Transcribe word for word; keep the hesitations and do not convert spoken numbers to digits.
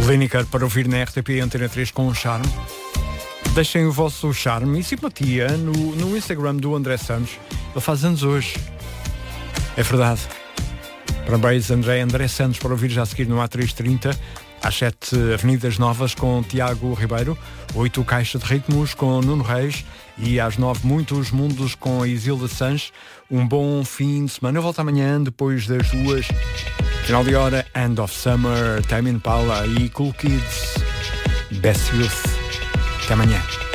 Lineker para ouvir na R T P Antena três com charme. Deixem o vosso charme e simpatia no, no Instagram do André Santos. Ele faz anos hoje. É verdade. Parabéns, André. André Santos para ouvir já a seguir no A trezentos e trinta. Às sete Avenidas Novas com Tiago Ribeiro. Oito Caixa de Ritmos com Nuno Reis. E às nove Muitos Mundos com a Isilda Sanches. Um bom fim de semana. Eu volto amanhã depois das duas. Final de hora, End of Summer, Tame Impala e Cool Kids, Best Youth. Até amanhã.